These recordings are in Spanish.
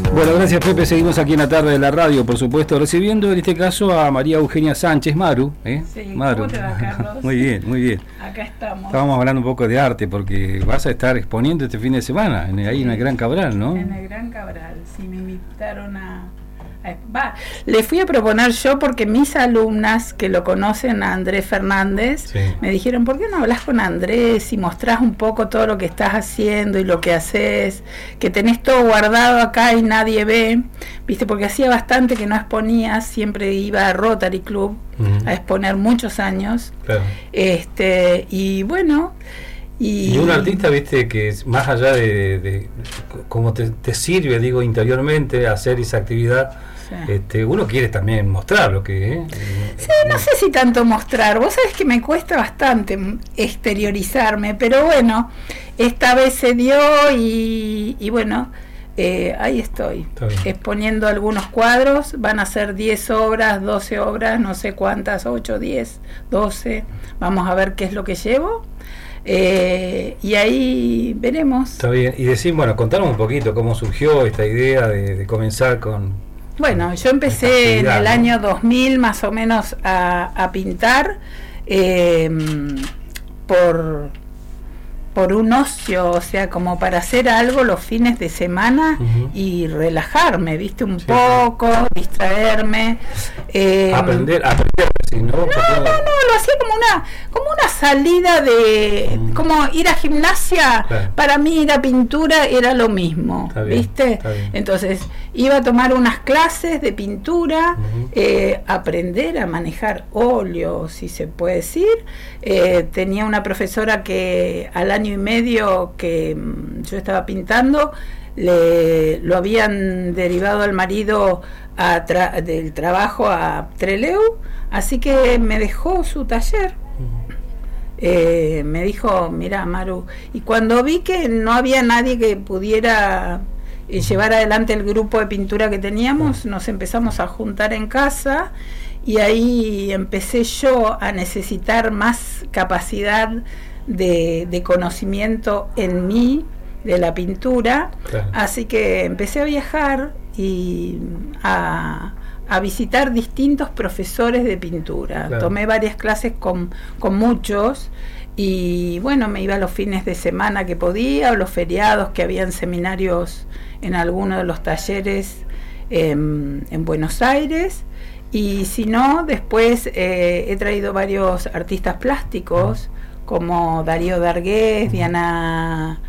Bueno, gracias Pepe, seguimos aquí en la tarde de la radio, por supuesto, recibiendo en este caso a María Eugenia Sánchez, Maru. Sí, Maru. ¿Cómo te va, Carlos? Muy bien, muy bien. Acá estamos. Estábamos hablando un poco de arte, porque vas a estar exponiendo este fin de semana, ahí en el Gran Cabral, ¿no? En el Gran Cabral, sí, me invitaron le fui a proponer yo porque mis alumnas que lo conocen a Andrés Fernández, Sí. me dijeron, ¿por qué no hablas con Andrés y mostrás un poco todo lo que estás haciendo y lo que haces, que tenés todo guardado acá y nadie ve? Viste, porque hacía bastante que no exponía, siempre iba a Rotary Club a exponer muchos años. Claro. Y bueno... Y un artista, viste, que es más allá de cómo te sirve, digo, interiormente hacer esa actividad, sí. Uno quiere también mostrar lo que sí, no sé si tanto mostrar, vos sabés que me cuesta bastante exteriorizarme, pero bueno, esta vez se dio y bueno, ahí estoy, exponiendo algunos cuadros, van a ser 10 obras, 12 obras, no sé cuántas, 8, 10, 12, vamos a ver qué es lo que llevo. Y ahí veremos. Está bien, y decir, bueno, contanos un poquito cómo surgió esta idea de comenzar con... Bueno, yo empecé en el año 2000 más o menos a pintar por un ocio, o sea, como para hacer algo los fines de semana y relajarme, viste, un poco, distraerme. Aprender, sí, ¿no? No, lo hacía como una salida de, como ir a gimnasia, claro. Para mí ir a pintura era lo mismo, está bien, ¿viste? Está bien. Entonces iba a tomar unas clases de pintura, aprender a manejar óleo, si se puede decir. Tenía una profesora que al año y medio que yo estaba pintando, lo habían derivado al marido del trabajo a Trelew, así que me dejó su taller. Me dijo, mira Maru, y cuando vi que no había nadie que pudiera llevar adelante el grupo de pintura que teníamos, nos empezamos a juntar en casa y ahí empecé yo a necesitar más capacidad de conocimiento en mí de la pintura, claro. Así que empecé a viajar y a visitar distintos profesores de pintura, claro. Tomé varias clases con muchos y bueno, me iba los fines de semana que podía o los feriados que habían seminarios en alguno de los talleres en Buenos Aires. Y si no, después he traído varios artistas plásticos como Darío Dargués, Diana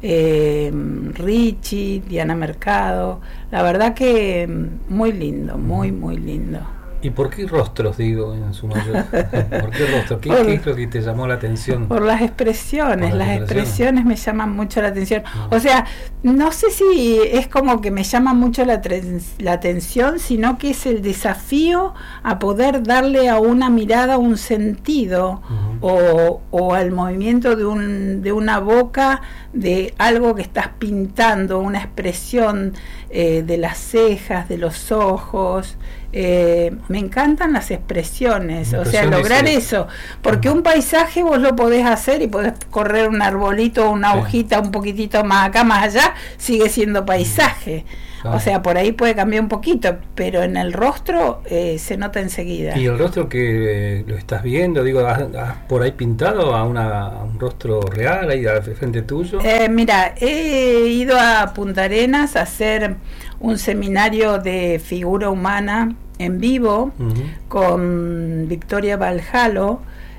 Ricci, Diana Mercado. La verdad que muy lindo, muy lindo. ¿Y por qué rostros, digo, en su mayor? ¿Por qué rostros? ¿Qué es lo que te llamó la atención? Por las expresiones, las expresiones me llaman mucho la atención. O sea, no sé si es como que me llama mucho la atención, sino que es el desafío a poder darle a una mirada un sentido o al movimiento de una boca, de algo que estás pintando, una expresión de las cejas, de los ojos. Me encantan las expresiones, o sea, lograr eso, porque un paisaje vos lo podés hacer y podés correr un arbolito o una hojita un poquitito más acá, más allá, sigue siendo paisaje. O sea, por ahí puede cambiar un poquito, pero en el rostro se nota enseguida. ¿Y el rostro que lo estás viendo, digo, has por ahí pintado a un rostro real ahí al frente tuyo? Mira, he ido a Punta Arenas a hacer un seminario de figura humana en vivo con Victoria Valjalo.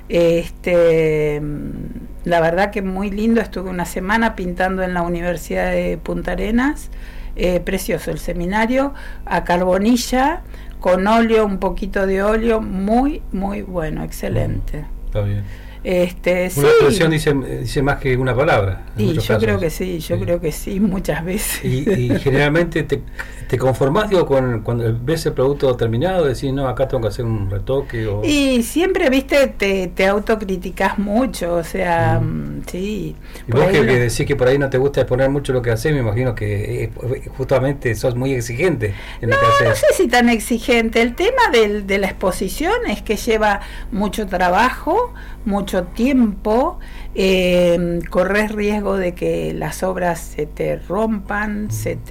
La verdad que muy lindo, estuve una semana pintando en la Universidad de Punta Arenas. Precioso el seminario, a carbonilla, con óleo, un poquito de óleo, muy bueno, excelente. Está bien. Una expresión dice más que una palabra. Y yo creo que sí, creo que sí, muchas veces. Y generalmente te conformás, digo, cuando ves el producto terminado, decís, no, acá tengo que hacer un retoque. Y siempre, viste, te autocriticás mucho, o sea, sí. Y vos que decís que por ahí no te gusta exponer mucho lo que haces, me imagino que justamente sos muy exigente en lo que haces. No sé si tan exigente. El tema de la exposición es que lleva mucho trabajo, mucho mucho tiempo, corres riesgo de que las obras se te rompan,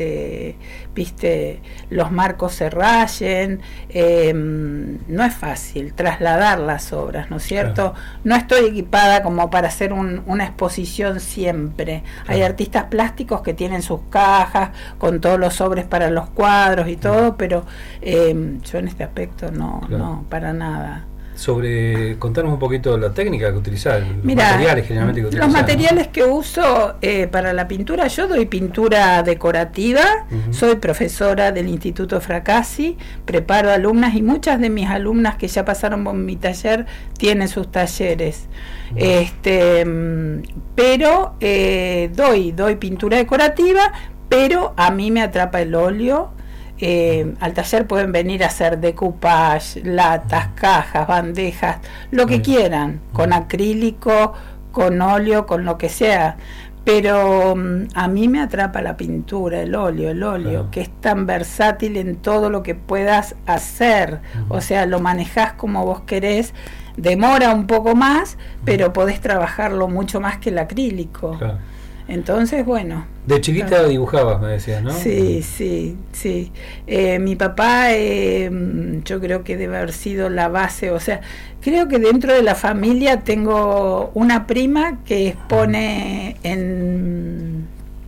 los marcos se rayen, no es fácil trasladar las obras, ¿no es cierto? Claro. No estoy equipada como para hacer una exposición siempre. Claro. Hay artistas plásticos que tienen sus cajas con todos los sobres para los cuadros y todo, pero yo en este aspecto no, para nada. Contanos un poquito la técnica que utilizás, los materiales generalmente que utilizás. Los materiales que uso para la pintura, yo doy pintura decorativa, soy profesora del Instituto Fracassi, preparo alumnas y muchas de mis alumnas que ya pasaron por mi taller tienen sus talleres. Pero doy pintura decorativa, pero a mí me atrapa el óleo. Al taller pueden venir a hacer decoupage, latas, cajas, bandejas, lo que quieran, con acrílico, con óleo, con lo que sea, pero a mí me atrapa la pintura, el óleo, que es tan versátil en todo lo que puedas hacer, o sea, lo manejás como vos querés, demora un poco más, pero podés trabajarlo mucho más que el acrílico. Entonces, bueno. De chiquita dibujabas, me decías, ¿no? Sí. Mi papá, yo creo que debe haber sido la base, o sea, creo que dentro de la familia tengo una prima que expone en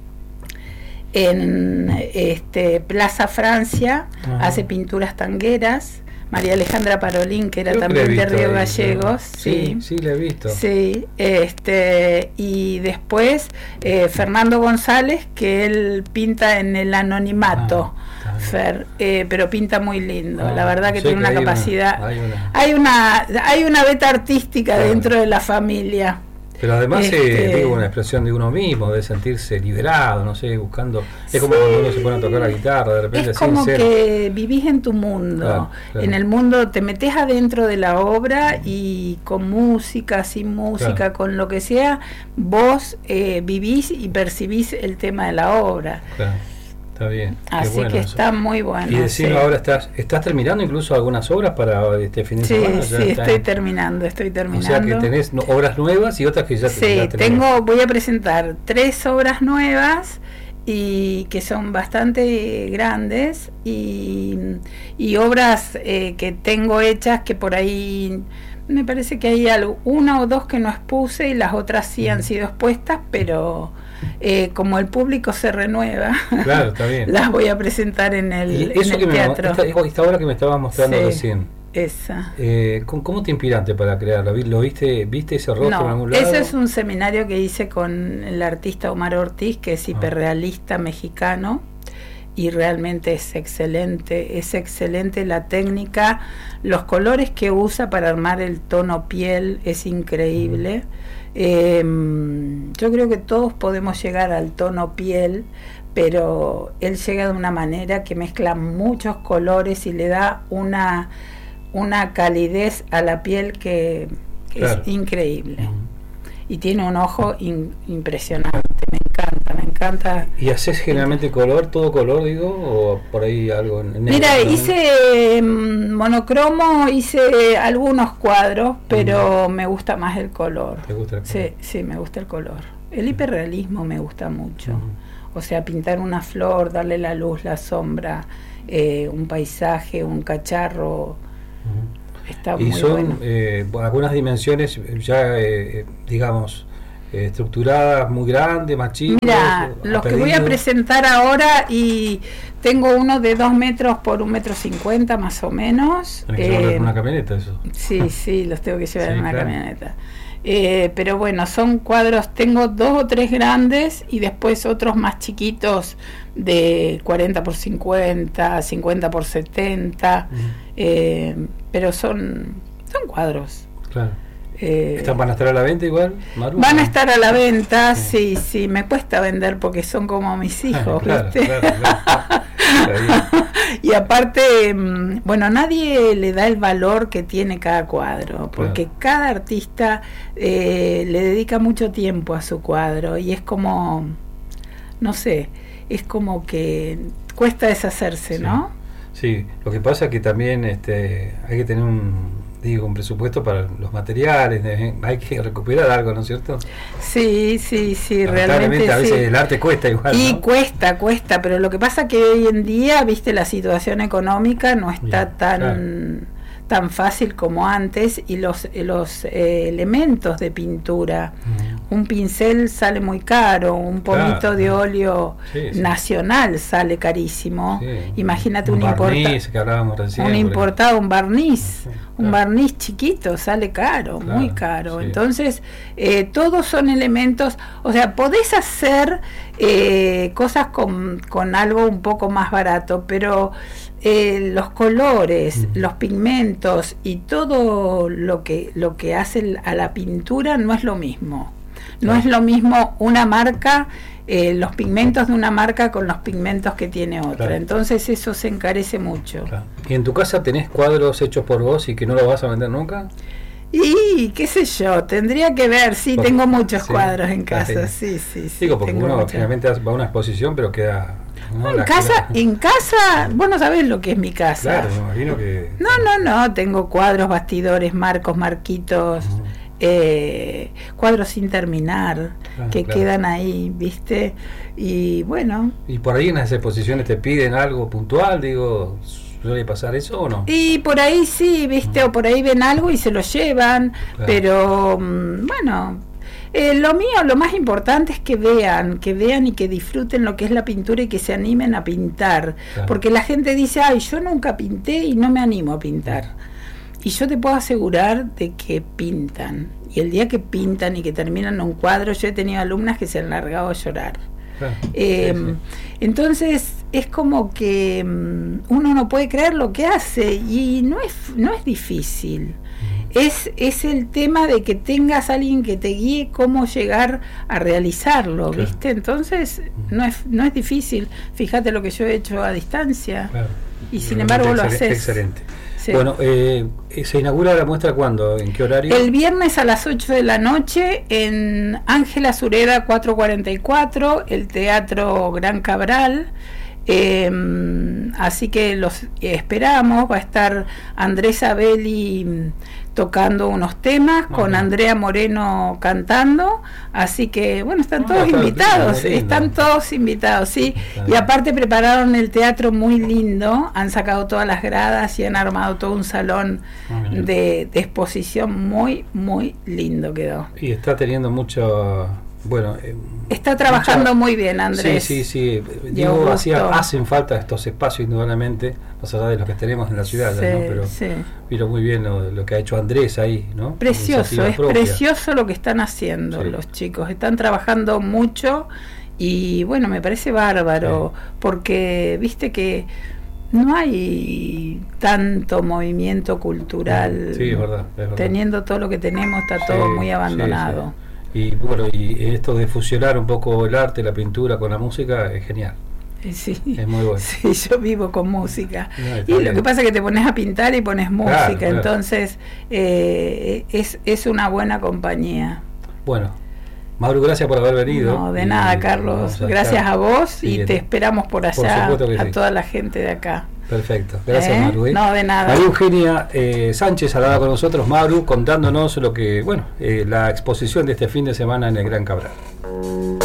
Plaza Francia, hace pinturas tangueras. María Alejandra Parolín, que era también de Río Gallegos. Sí, la he visto. Sí, y después Fernando González, que él pinta en el anonimato, pero pinta muy lindo. La verdad que tiene una capacidad. Hay una beta artística dentro de la familia. Pero además digo, una expresión de uno mismo, de sentirse liberado, no sé, buscando. Es como cuando uno se pone a tocar la guitarra, de repente. Es como que vivís en tu mundo. Claro. En el mundo te metés adentro de la obra y con música, sin música, con lo que sea, vos vivís y percibís el tema de la obra. Claro. Está bien. Así que está muy bueno. Y decirlo ahora, ¿estás terminando incluso algunas obras para este fin de semana? Sí, estoy terminando. O sea que tenés obras nuevas y otras que ya tenés. Voy a presentar 3 obras nuevas y que son bastante grandes y obras que tengo hechas que por ahí me parece que hay una o dos que no expuse y las otras sí han sido expuestas, pero como el público se renueva, claro, está bien. Las voy a presentar en el teatro. Esta obra que me estabas mostrando recién, esa. ¿Cómo te inspiraste para crearla? ¿Lo viste ese rostro en algún lado? Ese es un seminario que hice con el artista Omar Ortiz, que es hiperrealista mexicano, y realmente es excelente la técnica, los colores que usa para armar el tono piel es increíble. Yo creo que todos podemos llegar al tono piel, pero él llega de una manera que mezcla muchos colores y le da una calidez a la piel que es increíble. Y tiene un ojo impresionante, me encanta. ¿Y haces generalmente todo color, digo, o por ahí algo en negro? Mira, hice monocromo, hice algunos cuadros, pero me gusta más el color. ¿Te gusta el color? Sí, me gusta el color. El hiperrealismo me gusta mucho. O sea, pintar una flor, darle la luz, la sombra, un paisaje, un cacharro. Está muy son bueno. Algunas dimensiones ya, digamos, estructuradas, muy grandes, más chicos. Mira, los que voy a presentar ahora, y tengo uno de 2 metros por 1,50 metros más o menos. ¿Tenés que llevar en una camioneta eso? Sí, los tengo que llevar en una camioneta. Pero bueno, son cuadros, tengo 2 o 3 grandes y después otros más chiquitos de 40 por 50, 50 por 70, pero son cuadros. Claro. ¿Van a estar a la venta igual, Maru? Van a estar a la venta, sí, me cuesta vender porque son como mis hijos, ¿viste? Claro. Y aparte, bueno, nadie le da el valor que tiene cada cuadro, porque cada artista le dedica mucho tiempo a su cuadro y es como, no sé, es como que cuesta deshacerse, ¿no? Sí, lo que pasa es que también hay que tener digo, un presupuesto para los materiales, hay que recuperar algo, ¿no es cierto? Sí, realmente a veces el arte cuesta igual, y ¿no? cuesta, pero lo que pasa que hoy en día, viste, la situación económica no está tan fácil como antes, y los elementos de pintura, un pincel sale muy caro, un pomito de óleo nacional sale carísimo, imagínate un barniz que hablábamos recién, un barniz, un barniz chiquito sale caro, muy caro, entonces todos son elementos, o sea, podés hacer cosas con algo un poco más barato, pero los colores, los pigmentos y todo lo que hace a la pintura no es lo mismo. No es lo mismo una marca, los pigmentos de una marca con los pigmentos que tiene otra. Entonces eso se encarece mucho. ¿Y en tu casa tenés cuadros hechos por vos y que no los vas a vender nunca? Y qué sé yo, tendría que ver, tengo muchos cuadros en casa, sí. Digo, porque uno finalmente va a una exposición, pero queda... No, en casa, vos no sabés lo que es mi casa. Claro, me imagino que... No, tengo cuadros, bastidores, marcos, marquitos, cuadros sin terminar, quedan ahí, ¿viste? Y bueno... ¿Y por ahí en las exposiciones te piden algo puntual, digo... ¿Suele pasar eso o no? Y por ahí sí, ¿viste? O por ahí ven algo y se lo llevan, pero bueno... lo más importante es que vean y que disfruten lo que es la pintura y que se animen a pintar, porque la gente dice, yo nunca pinté y no me animo a pintar, y yo te puedo asegurar de que pintan, y el día que pintan y que terminan un cuadro, yo he tenido alumnas que se han largado a llorar. Entonces es como que uno no puede creer lo que hace, y no es difícil. Es el tema de que tengas alguien que te guíe cómo llegar a realizarlo, ¿viste? Entonces no es difícil. Fíjate lo que yo he hecho a distancia, y sin embargo lo haces. Excelente. Sí. Bueno, ¿se inaugura la muestra cuándo? ¿En qué horario? El viernes a las 8 de la noche en Ángela Sureda 444, el Teatro Gran Cabral. Así que los esperamos. Va a estar Andrés Abeli tocando unos temas, con Andrea Moreno cantando, así que bueno, están todos invitados, sí, y aparte prepararon el teatro muy lindo, han sacado todas las gradas y han armado todo un salón de exposición muy lindo quedó. Y está teniendo mucho... Bueno, está trabajando muy bien, Andrés. Sí. Digo, hacen falta estos espacios, indudablemente, más allá de los que tenemos en la ciudad, ¿no? Pero muy bien lo que ha hecho Andrés ahí, ¿no? Precioso, precioso lo que están haciendo los chicos. Están trabajando mucho y bueno, me parece bárbaro, porque viste que no hay tanto movimiento cultural. Sí, es verdad. Teniendo todo lo que tenemos, está todo muy abandonado. Y bueno, y esto de fusionar un poco el arte, la pintura con la música es genial. Sí, es muy bueno. Sí, yo vivo con música. Y lo que pasa es que te pones a pintar y pones música, entonces es una buena compañía. Bueno, Maru, gracias por haber venido. No, de nada, Carlos. Gracias a vos y te esperamos por allá, a toda la gente de acá. Perfecto, gracias Maru. No, de nada. María Eugenia Sánchez hablaba con nosotros, Maru, contándonos lo que, la exposición de este fin de semana en el Gran Cabral.